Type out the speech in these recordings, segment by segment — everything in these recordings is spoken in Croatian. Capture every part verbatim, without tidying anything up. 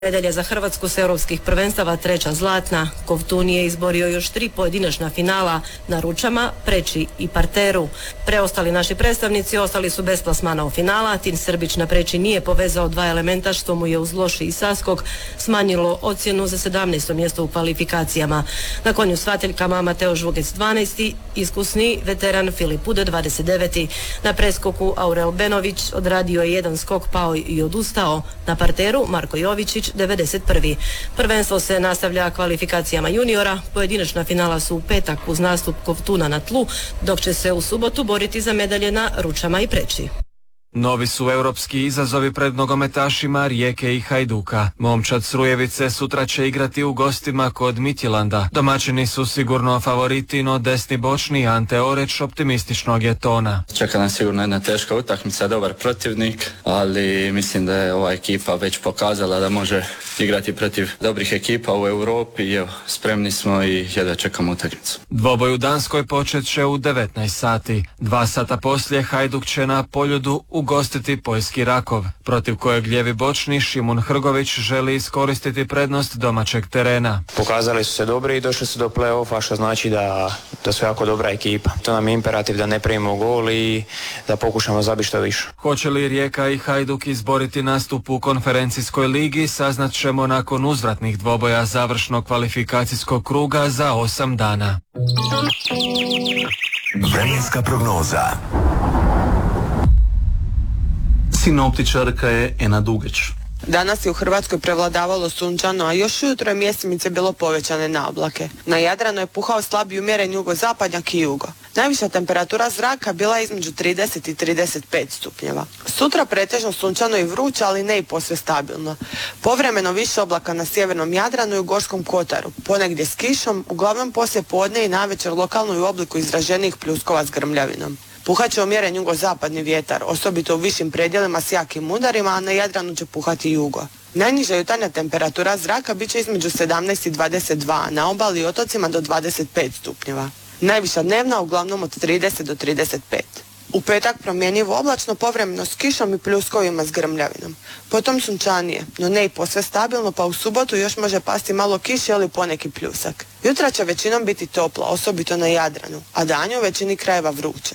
Medalja za Hrvatsku s europskih prvenstava, treća zlatna. Kovtun je izborio još tri pojedinačna finala na ručama, preći i parteru. Preostali naši predstavnici ostali su bez plasmana u finala. Tin Srbić na preći nije povezao dva elementa, što mu je uz loši i saskok smanjilo ocjenu za sedamnaesto mjesto u kvalifikacijama. Na konju s vateljkama Mateo Žvugec dvanaesti, iskusni veteran Filip Ude dvadeset deveti. Na preskoku Aurel Benović odradio je jedan skok, pao i odustao. Na parteru Marko Jovičić devedeset prvi. Prvenstvo se nastavlja kvalifikacijama juniora. Pojedinačna finala su u petak uz nastup Kovtuna na tlu, dok će se u subotu boriti za medalje na ručama i preći. Novi su europski izazovi pred nogometašima Rijeke i Hajduka. Momčad Srujevice sutra će igrati u gostima kod Midtjylanda. Domaćini su sigurno favoriti, no desni bočni Ante Oreć optimističnog je tona. Čeka nas sigurno jedna teška utakmica, dobar protivnik, ali mislim da je ova ekipa već pokazala da može igrati protiv dobrih ekipa u Europi i evo, spremni smo i jedva čekamo utakmicu. Dvoboj u Danskoj počet će u devetnaest sati. Dva sata poslije Hajduk će na Poljudu ugostiti poljski Rakov, protiv kojeg lijevi bočni Šimun Hrgović želi iskoristiti prednost domaćeg terena. Pokazali su se dobri i došli su do play-offa, što znači da, da su jako dobra ekipa. To nam je imperativ da ne primimo gol i da pokušamo zabiti što više. Hoće li Rijeka i Hajduk izboriti nastup u konferencijskoj ligi, saznat ćemo nakon uzvratnih dvoboja završnog kvalifikacijskog kruga za osam dana. Vremenska prognoza. Sinoptičarka je Ena Dugeć. Danas je u Hrvatskoj prevladavalo sunčano, a još ujutro je mjesimice bilo povećane na oblake. Na Jadranu je puhao slab i umjeren jugozapadnjak i jugo. Najviša temperatura zraka bila je između trideset i trideset pet stupnjeva. Sutra pretežno sunčano i vruće, ali ne i posve stabilno. Povremeno više oblaka na sjevernom Jadranu i u Gorskom kotaru, ponegdje s kišom, uglavnom poslije podne i navečer lokalno i u obliku izraženijih pljuskova s grmljavinom. Puhat će umjeren jugozapadni vjetar, osobito u višim predjelima s jakim udarima, a na Jadranu će puhati jugo. Najniža jutarnja temperatura zraka bit će između sedamnaest i dvadeset dva, na obali i otocima do dvadeset pet stupnjeva. Najviša dnevna uglavnom od trideset do trideset pet. U petak promjenjivo oblačno, povremeno s kišom i pljuskovima s grmljavinom. Potom sunčanije, no ne i posve stabilno, pa u subotu još može pasti malo kiše ili poneki pljusak. Jutra će većinom biti topla, osobito na Jadranu, a danju u većini krajeva vruće.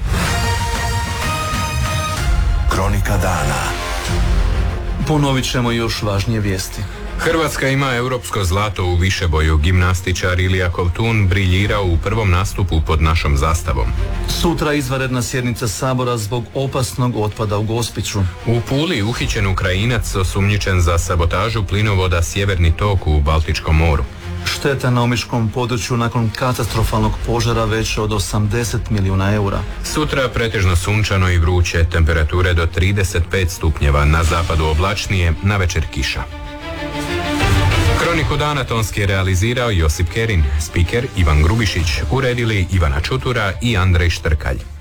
Kronika dana. Ponovit ćemo još važnije vijesti. Hrvatska ima europsko zlato u višeboju. Gimnastičar Ilija Kovtun briljirao u prvom nastupu pod našom zastavom. Sutra izvanredna sjednica Sabora zbog opasnog otpada u Gospiću. U Puli uhićen Ukrajinac osumnjičen za sabotažu plinovoda Sjeverni tok u Baltičkom moru. Šteta na omiškom području nakon katastrofalnog požara veća od osamdeset milijuna eura. Sutra pretežno sunčano i vruće, temperature do trideset pet stupnjeva, na zapadu oblačnije, navečer kiša. Kroniku dana tonski je realizirao Josip Kerin, spiker Ivan Grubišić, uredili Ivana Čutura i Andrej Štrkalj.